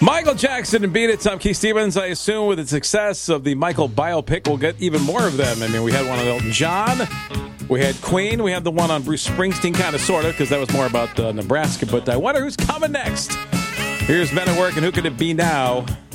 Michael Jackson and Beat It. I'm Keith Stevens. I assume with the success of the Michael biopic, we'll get even more of them. I mean, we had one on Elton John. We had Queen. We had the one on Bruce Springsteen, kind of, sort of, because that was more about Nebraska. But I wonder who's coming next. Here's Men at Work, and who could it be now?